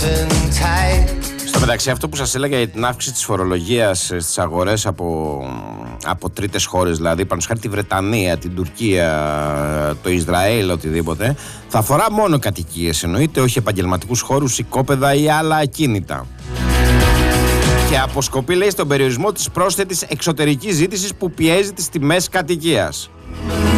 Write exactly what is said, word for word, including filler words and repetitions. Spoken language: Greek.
Στο μεταξύ, αυτό που σας έλεγα για την αύξηση της φορολογίας στις αγορές από, από τρίτες χώρες, δηλαδή πάνω χάρη τη Βρετανία, την Τουρκία, το Ισραήλ, οτιδήποτε, θα αφορά μόνο κατοικίες, εννοείται, όχι επαγγελματικούς χώρους, οικόπεδα ή άλλα ακίνητα. Και αποσκοπεί, λέει, στον περιορισμό της πρόσθετης εξωτερικής ζήτησης που πιέζει τις τιμές κατοικίας.